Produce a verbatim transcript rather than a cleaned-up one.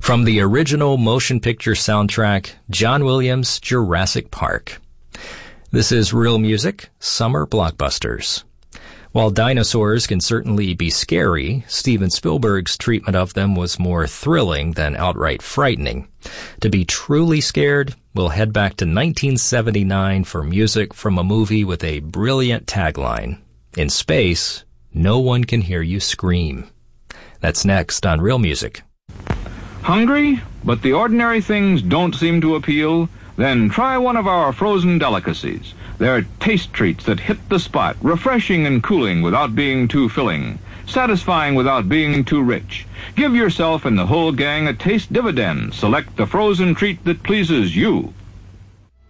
From the original motion picture soundtrack, John Williams' Jurassic Park. This is Real Music, Summer Blockbusters. While dinosaurs can certainly be scary, Steven Spielberg's treatment of them was more thrilling than outright frightening. To be truly scared, we'll head back to nineteen seventy-nine for music from a movie with a brilliant tagline. In space, no one can hear you scream. That's next on Real Music. Hungry, but the ordinary things don't seem to appeal? Then try one of our frozen delicacies. They're taste treats that hit the spot, refreshing and cooling without being too filling, satisfying without being too rich. Give yourself and the whole gang a taste dividend. Select the frozen treat that pleases you.